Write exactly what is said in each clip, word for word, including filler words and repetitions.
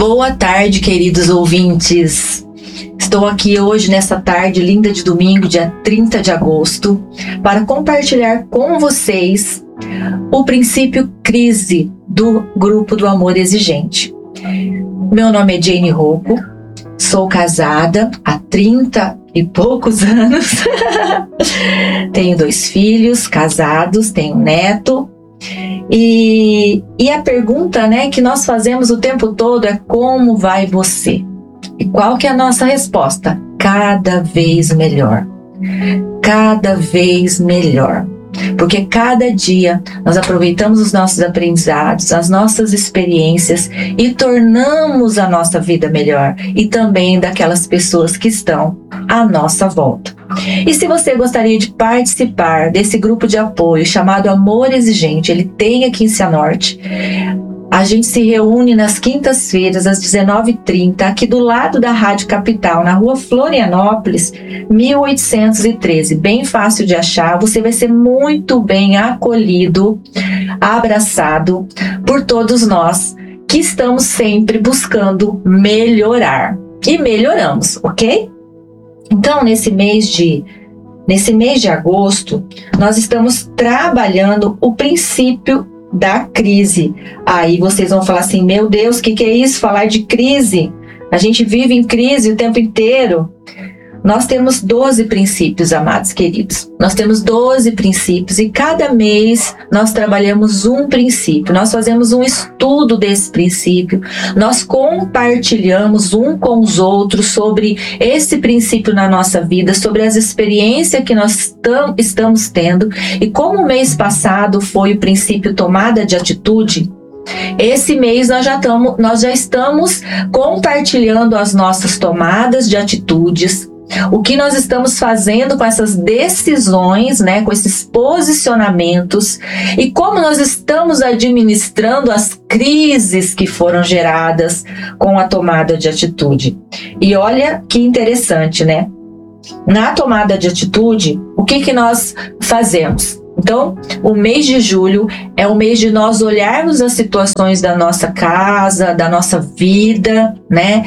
Boa tarde, queridos ouvintes. Estou aqui hoje, nessa tarde linda de domingo, dia trinta de agosto, para compartilhar com vocês o princípio crise do Grupo do Amor Exigente. Meu nome é Jane Rocco, sou casada há trinta e poucos anos, tenho dois filhos casados, tenho um neto. E, e a pergunta, né, que nós fazemos o tempo todo é: como vai você? E qual que é a nossa resposta? Cada vez melhor. Cada vez melhor. Porque cada dia nós aproveitamos os nossos aprendizados, as nossas experiências e tornamos a nossa vida melhor, e também daquelas pessoas que estão à nossa volta. E se você gostaria de participar desse grupo de apoio chamado Amor Exigente, ele tem aqui em Cianorte. A gente se reúne nas quintas-feiras, às dezenove e trinta, aqui do lado da Rádio Capital, na rua Florianópolis, mil oitocentos e treze. Bem fácil de achar. Você vai ser muito bem acolhido, abraçado por todos nós que estamos sempre buscando melhorar. E melhoramos, ok? Então, nesse mês de, nesse mês de agosto, nós estamos trabalhando o princípio da crise. Aí vocês vão falar assim: meu Deus, o que, que é isso? Falar de crise? A gente vive em crise o tempo inteiro. Nós temos doze princípios, amados queridos. Nós temos doze princípios e cada mês nós trabalhamos um princípio. Nós fazemos um estudo desse princípio. Nós compartilhamos um com os outros sobre esse princípio na nossa vida, sobre as experiências que nós tam, estamos tendo. E como o mês passado foi o princípio tomada de atitude, esse mês nós já, tamo, nós já estamos compartilhando as nossas tomadas de atitudes, o que nós estamos fazendo com essas decisões, né, com esses posicionamentos, e como nós estamos administrando as crises que foram geradas com a tomada de atitude. E olha que interessante, né? Na tomada de atitude, o que, que nós fazemos? Então, o mês de julho é o mês de nós olharmos as situações da nossa casa, da nossa vida, né?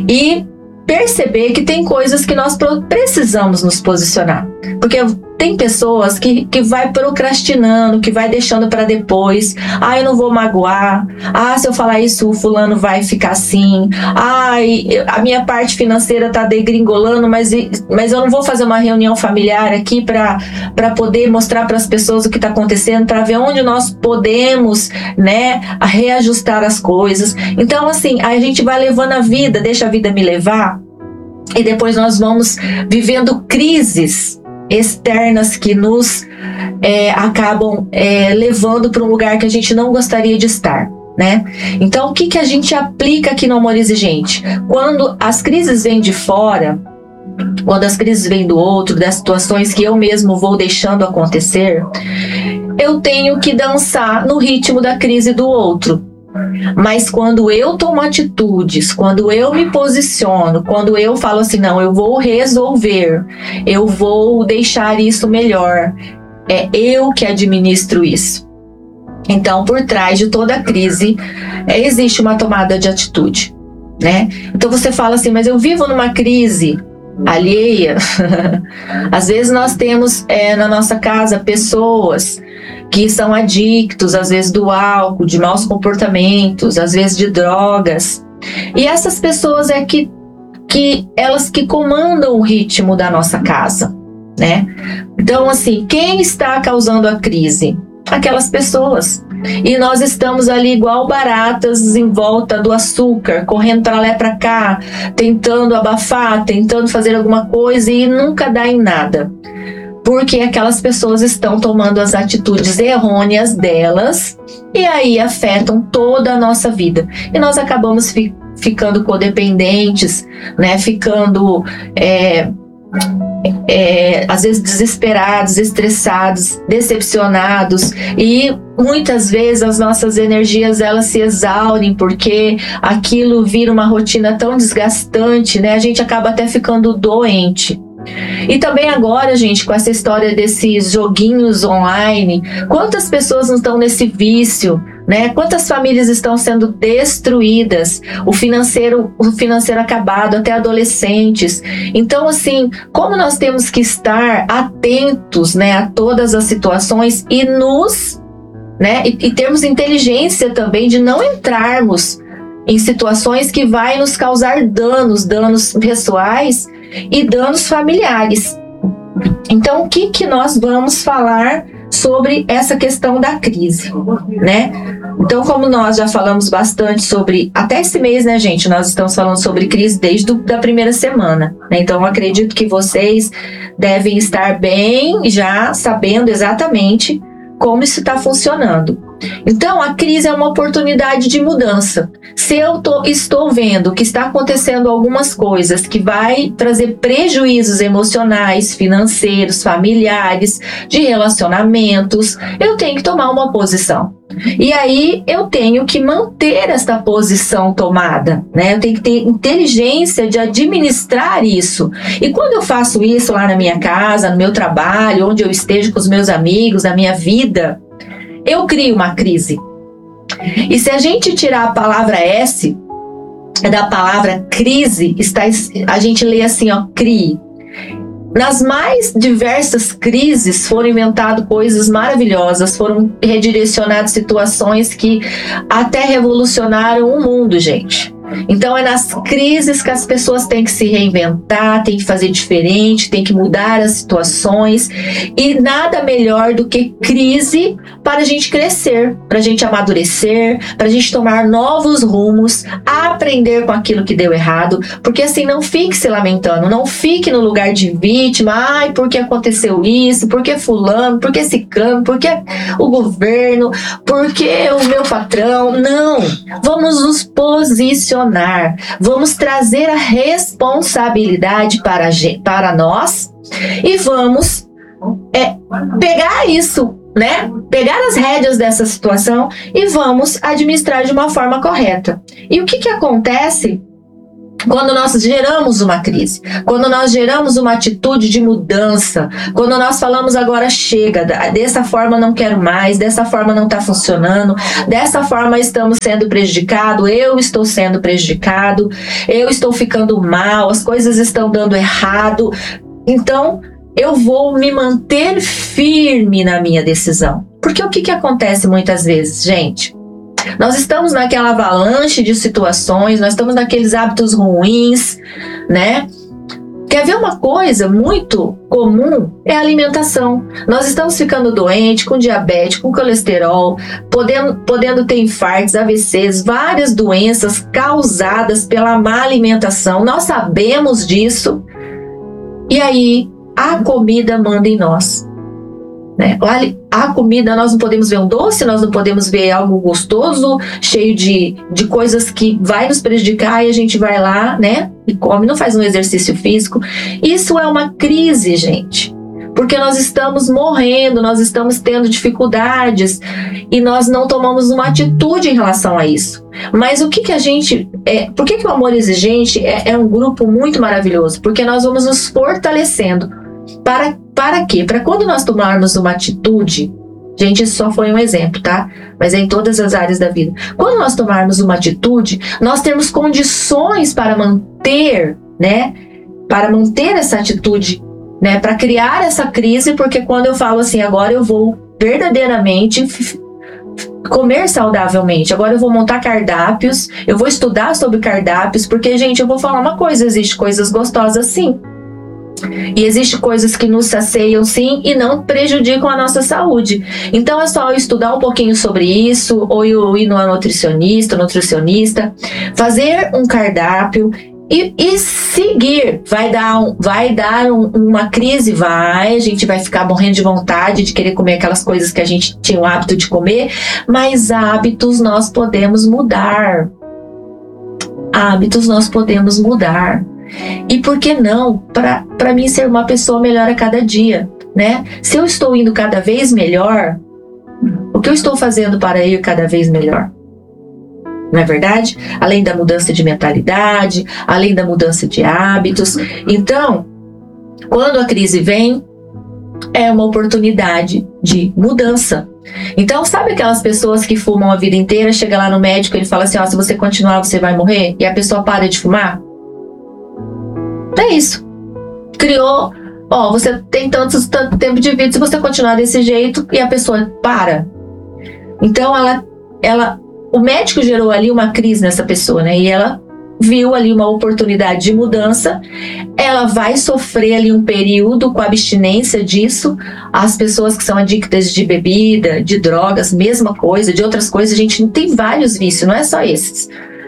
E perceber que tem coisas que nós precisamos nos posicionar. Porque tem pessoas que, que vai procrastinando, que vai deixando para depois. Ah, eu não vou magoar. Ah, se eu falar isso, o fulano vai ficar assim. Ah, a minha parte financeira tá degringolando, mas, mas eu não vou fazer uma reunião familiar aqui para para poder mostrar para as pessoas o que está acontecendo, para ver onde nós podemos, né, reajustar as coisas. Então, assim, a gente vai levando a vida, deixa a vida me levar, e depois nós vamos vivendo crises externas que nos é, acabam é, levando para um lugar que a gente não gostaria de estar, né? Então, o que, que a gente aplica aqui no Amor Exigente? Quando as crises vêm de fora, quando as crises vêm do outro, das situações que eu mesmo vou deixando acontecer, eu tenho que dançar no ritmo da crise do outro. Mas quando eu tomo atitudes, quando eu me posiciono, quando eu falo assim: não, eu vou resolver, eu vou deixar isso melhor, é eu que administro isso. Então, por trás de toda crise, é, existe uma tomada de atitude, né? Então você fala assim: mas eu vivo numa crise alheia. Às vezes nós temos é, na nossa casa pessoas que são adictos, às vezes do álcool, de maus comportamentos, às vezes de drogas. E essas pessoas é que, que elas que comandam o ritmo da nossa casa, né? Então, assim, quem está causando a crise? Aquelas pessoas. E nós estamos ali igual baratas em volta do açúcar, correndo para lá e para cá, tentando abafar, tentando fazer alguma coisa, e nunca dá em nada. Porque aquelas pessoas estão tomando as atitudes errôneas delas, e aí afetam toda a nossa vida. E nós acabamos fi- ficando codependentes, né? Ficando... É, É, às vezes desesperados, estressados, decepcionados, e muitas vezes as nossas energias elas se exaurem porque aquilo vira uma rotina tão desgastante, né? A gente acaba até ficando doente. E também agora, gente, com essa história desses joguinhos online, quantas pessoas não estão nesse vício, né? Quantas famílias estão sendo destruídas, o financeiro, o financeiro acabado, até adolescentes. Então, assim, como nós temos que estar atentos, né, a todas as situações e nos, né, e, e termos inteligência também de não entrarmos em situações que vai nos causar danos, danos pessoais e danos familiares. Então, o que que nós vamos falar sobre essa questão da crise, né? Então, como nós já falamos bastante sobre, até esse mês, né, gente, nós estamos falando sobre crise desde a primeira semana, né? Então, eu acredito que vocês devem estar bem já sabendo exatamente como isso está funcionando. Então, a crise é uma oportunidade de mudança. Se eu tô, estou vendo que está acontecendo algumas coisas que vai trazer prejuízos emocionais, financeiros, familiares, de relacionamentos, eu tenho que tomar uma posição. E aí eu tenho que manter esta posição tomada, né? Eu tenho que ter inteligência de administrar isso. E quando eu faço isso lá na minha casa, no meu trabalho, onde eu esteja com os meus amigos, na minha vida, eu crio uma crise. E se a gente tirar a palavra S da palavra crise, está, a gente lê assim, ó, crie. Nas mais diversas crises foram inventadas coisas maravilhosas, foram redirecionadas situações que até revolucionaram o mundo, gente. Então é nas crises que as pessoas têm que se reinventar, têm que fazer diferente, têm que mudar as situações, e nada melhor do que crise para a gente crescer, para a gente amadurecer, para a gente tomar novos rumos, aprender com aquilo que deu errado, porque assim, não fique se lamentando, não fique no lugar de vítima, ai, por que aconteceu isso, por que fulano, por que ciclano, por que o governo, por que o meu patrão, não, vamos nos posicionar. Vamos trazer a responsabilidade para, para nós e vamos é, pegar isso, né? Pegar as rédeas dessa situação e vamos administrar de uma forma correta. E o que que acontece quando nós geramos uma crise? Quando nós geramos uma atitude de mudança, quando nós falamos agora chega, dessa forma não quero mais, dessa forma não está funcionando, dessa forma estamos sendo prejudicados, eu estou sendo prejudicado, eu estou ficando mal, as coisas estão dando errado, então eu vou me manter firme na minha decisão. Porque o que que acontece muitas vezes, gente? Nós estamos naquela avalanche de situações, nós estamos naqueles hábitos ruins, né? Quer ver uma coisa muito comum? É a alimentação. Nós estamos ficando doentes, com diabetes, com colesterol, podendo, podendo ter infartos, A V Cs, várias doenças causadas pela má alimentação. Nós sabemos disso. E aí, a comida manda em nós. Né? A comida, nós não podemos ver um doce, nós não podemos ver algo gostoso, cheio de, de coisas que vai nos prejudicar, e a gente vai lá, né, e come, não faz um exercício físico. Isso é uma crise, gente, porque nós estamos morrendo, nós estamos tendo dificuldades e nós não tomamos uma atitude em relação a isso. Mas o que que a gente, é, por que que o Amor Exigente é, é um grupo muito maravilhoso? Porque nós vamos nos fortalecendo. Para, para quê? Para quando nós tomarmos uma atitude, gente, isso só foi um exemplo, tá? Mas é em todas as áreas da vida. Quando nós tomarmos uma atitude, nós temos condições para manter, né? Para manter essa atitude, né? Para criar essa crise, porque quando eu falo assim, agora eu vou verdadeiramente comer saudavelmente, agora eu vou montar cardápios, eu vou estudar sobre cardápios, porque, gente, eu vou falar uma coisa, existe coisas gostosas sim. E existem coisas que nos saciam sim e não prejudicam a nossa saúde. Então é só eu estudar um pouquinho sobre isso, ou eu ir no nutricionista, nutricionista, fazer um cardápio e, e seguir. Vai dar, um, vai dar um, uma crise, vai, a gente vai ficar morrendo de vontade de querer comer aquelas coisas que a gente tinha o hábito de comer, mas hábitos nós podemos mudar. Hábitos nós podemos mudar. E por que não? Para mim ser uma pessoa melhor a cada dia, né? Se eu estou indo cada vez melhor, o que eu estou fazendo para ir cada vez melhor? Não é verdade? Além da mudança de mentalidade, além da mudança de hábitos. Então, quando a crise vem, é uma oportunidade de mudança. Então, sabe aquelas pessoas que fumam a vida inteira, chega lá no médico e ele fala assim, ó, se você continuar você vai morrer, e a pessoa para de fumar? É isso. Criou, ó, você tem tanto, tanto tempo de vida, se você continuar desse jeito, e a pessoa para. Então, ela, ela, o médico gerou ali uma crise nessa pessoa, né? E ela viu ali uma oportunidade de mudança, ela vai sofrer ali um período com a abstinência disso. As pessoas que são adictas de bebida, de drogas, mesma coisa, de outras coisas, a gente tem vários vícios, não é só esses.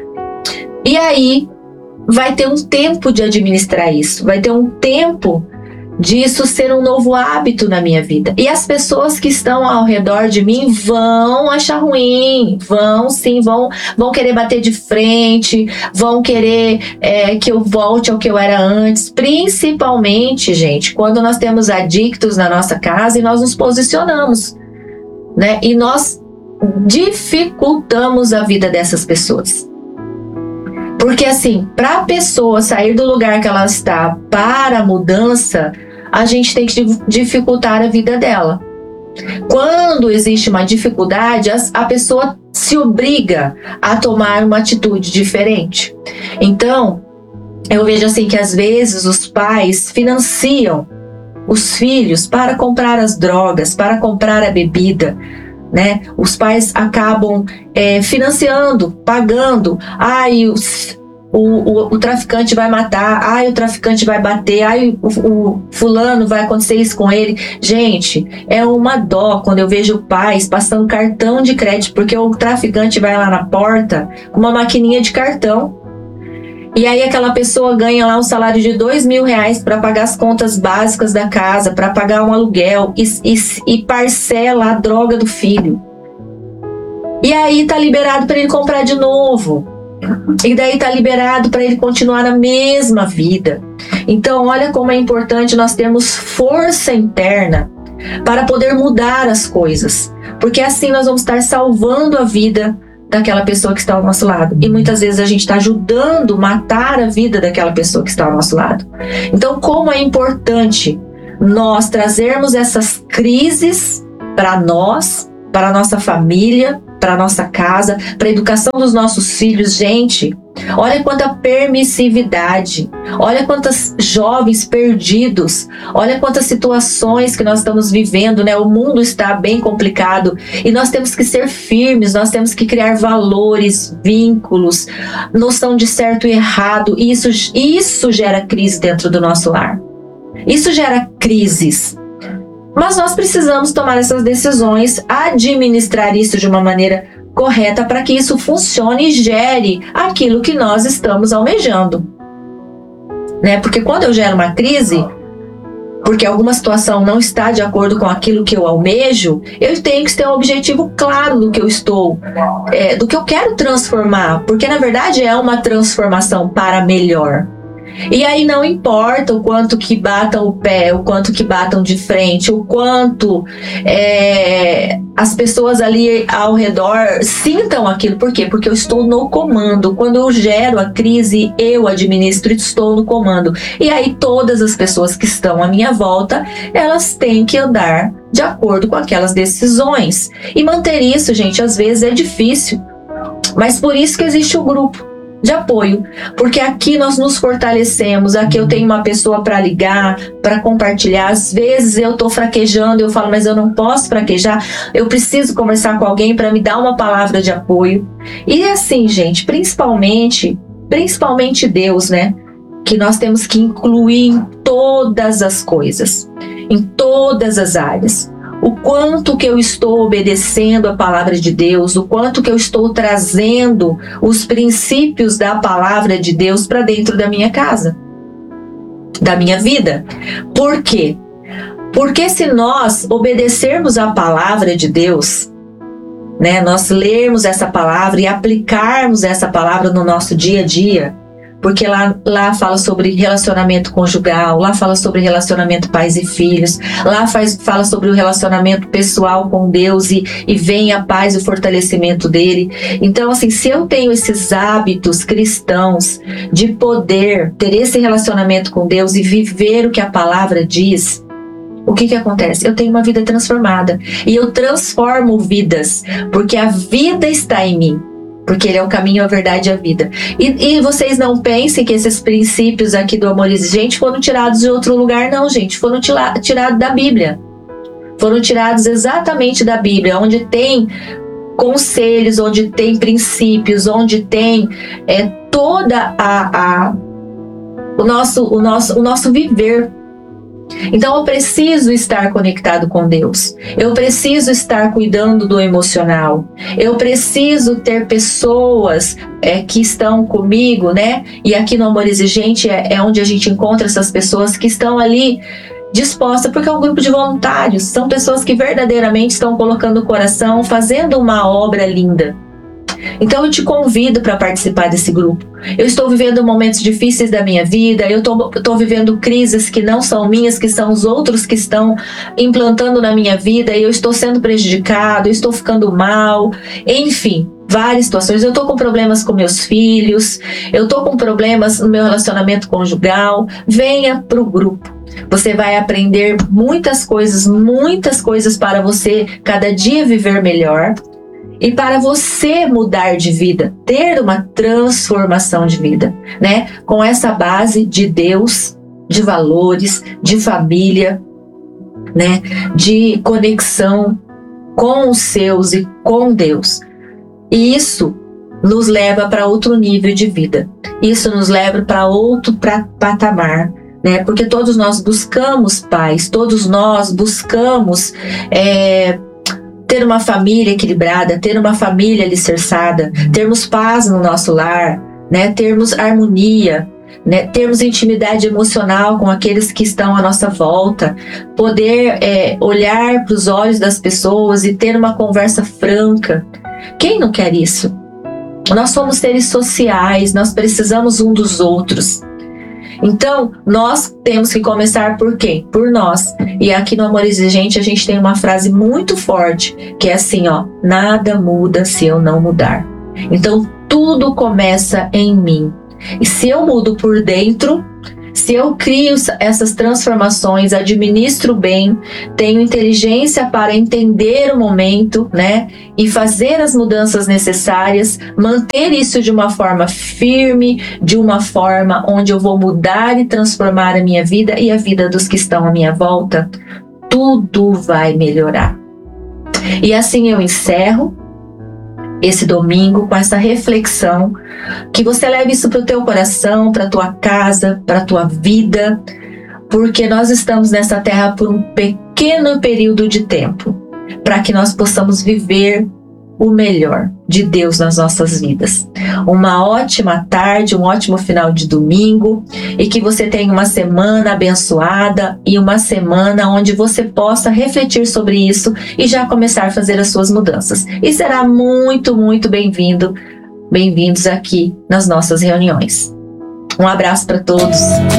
E aí vai ter um tempo de administrar isso, vai ter um tempo disso ser um novo hábito na minha vida. E as pessoas que estão ao redor de mim vão achar ruim, vão sim, vão, vão querer bater de frente, vão querer é, que eu volte ao que eu era antes. Principalmente, gente, quando nós temos adictos na nossa casa e nós nos posicionamos, né? E nós dificultamos a vida dessas pessoas. Porque assim, para a pessoa sair do lugar que ela está para a mudança, a gente tem que dificultar a vida dela. Quando existe uma dificuldade, a pessoa se obriga a tomar uma atitude diferente. Então, eu vejo assim que às vezes os pais financiam os filhos para comprar as drogas, para comprar a bebida, né? Os pais acabam é, financiando, pagando. Ai, os, o, o, o traficante vai matar. Ai, o traficante vai bater. Ai, o, o fulano vai acontecer isso com ele. Gente, é uma dó quando eu vejo pais passando cartão de crédito, porque o traficante vai lá na porta com uma maquininha de cartão. E aí aquela pessoa ganha lá um salário de dois mil reais para pagar as contas básicas da casa, para pagar um aluguel e, e, e parcela a droga do filho. E aí tá liberado para ele comprar de novo. E daí tá liberado para ele continuar na mesma vida. Então olha como é importante nós termos força interna para poder mudar as coisas. Porque assim nós vamos estar salvando a vida daquela pessoa que está ao nosso lado. E muitas vezes a gente está ajudando a matar a vida daquela pessoa que está ao nosso lado. Então, como é importante nós trazermos essas crises para nós, para a nossa família, para a nossa casa, para a educação dos nossos filhos. Gente, olha quanta permissividade, olha quantos jovens perdidos, olha quantas situações que nós estamos vivendo, né? O mundo está bem complicado e nós temos que ser firmes, nós temos que criar valores, vínculos, noção de certo e errado, e isso, isso gera crise dentro do nosso lar. Isso gera crises. Mas nós precisamos tomar essas decisões, administrar isso de uma maneira correta para que isso funcione e gere aquilo que nós estamos almejando. Né? Porque quando eu gero uma crise, porque alguma situação não está de acordo com aquilo que eu almejo, eu tenho que ter um objetivo claro do que eu estou, é, do que eu quero transformar, porque na verdade é uma transformação para melhor. E aí não importa o quanto que batam o pé, o quanto que batam de frente, o quanto é, as pessoas ali ao redor sintam aquilo. Por quê? Porque eu estou no comando. Quando eu gero a crise, eu administro e estou no comando. E aí todas as pessoas que estão à minha volta, elas têm que andar de acordo com aquelas decisões. E manter isso, gente, às vezes é difícil. Mas por isso que existe o grupo de apoio, porque aqui nós nos fortalecemos, aqui eu tenho uma pessoa para ligar, para compartilhar. Às vezes eu estou fraquejando, eu falo, mas eu não posso fraquejar, eu preciso conversar com alguém para me dar uma palavra de apoio. E assim, gente, principalmente, principalmente Deus, né? Que nós temos que incluir em todas as coisas, em todas as áreas. O quanto que eu estou obedecendo a palavra de Deus, o quanto que eu estou trazendo os princípios da palavra de Deus para dentro da minha casa, da minha vida. Por quê? Porque se nós obedecermos a palavra de Deus, né, nós lermos essa palavra e aplicarmos essa palavra no nosso dia a dia, porque lá, lá fala sobre relacionamento conjugal, lá fala sobre relacionamento pais e filhos, lá faz, fala sobre o relacionamento pessoal com Deus e, e vem a paz e o fortalecimento dele. Então, assim, se eu tenho esses hábitos cristãos de poder ter esse relacionamento com Deus e viver o que a palavra diz, o que que acontece? Eu tenho uma vida transformada. E eu transformo vidas, porque a vida está em mim. Porque Ele é o caminho, a verdade e a vida. E, e vocês não pensem que esses princípios aqui do amor exigente foram tirados de outro lugar, não, gente. Foram tira, tirados da Bíblia. Foram tirados exatamente da Bíblia, onde tem conselhos, onde tem princípios, onde tem é, toda a, a o nosso, o nosso, o nosso viver. Então eu preciso estar conectado com Deus. Eu preciso estar cuidando do emocional. Eu preciso ter pessoas é, que estão comigo, né? E aqui no Amor Exigente é, é onde a gente encontra essas pessoas que estão ali dispostas, porque é um grupo de voluntários. São pessoas que verdadeiramente estão colocando o coração, fazendo uma obra linda. Então eu te convido para participar desse grupo. Eu estou vivendo momentos difíceis da minha vida, eu estou vivendo crises que não são minhas, que são os outros que estão implantando na minha vida, e eu estou sendo prejudicado, eu estou ficando mal, enfim, várias situações. Eu estou com problemas com meus filhos, eu estou com problemas no meu relacionamento conjugal. Venha para o grupo. Você vai aprender muitas coisas, muitas coisas para você cada dia viver melhor. E para você mudar de vida, ter uma transformação de vida, né? Com essa base de Deus, de valores, de família, né? De conexão com os seus e com Deus. E isso nos leva para outro nível de vida. Isso nos leva para outro pra, patamar, né? Porque todos nós buscamos paz, todos nós buscamos é, ter uma família equilibrada, ter uma família alicerçada, termos paz no nosso lar, né? Termos harmonia, né? Termos intimidade emocional com aqueles que estão à nossa volta, poder é, olhar para os olhos das pessoas e ter uma conversa franca. Quem não quer isso? Nós somos seres sociais, nós precisamos um dos outros. Então, nós temos que começar por quem? Por nós. E aqui no Amor Exigente a gente tem uma frase muito forte, que é assim, ó: nada muda se eu não mudar. Então, tudo começa em mim. E se eu mudo por dentro, se eu crio essas transformações, administro bem, tenho inteligência para entender o momento, né? E fazer as mudanças necessárias, manter isso de uma forma firme, de uma forma onde eu vou mudar e transformar a minha vida e a vida dos que estão à minha volta, tudo vai melhorar. E assim eu encerro esse domingo com essa reflexão, que você leve isso para o teu coração, para a tua casa, para a tua vida, porque nós estamos nessa terra por um pequeno período de tempo, para que nós possamos viver o melhor de Deus nas nossas vidas. Uma ótima tarde, um ótimo final de domingo, e que você tenha uma semana abençoada e uma semana onde você possa refletir sobre isso e já começar a fazer as suas mudanças. E será muito, muito bem-vindo, bem-vindos aqui nas nossas reuniões. Um abraço para todos.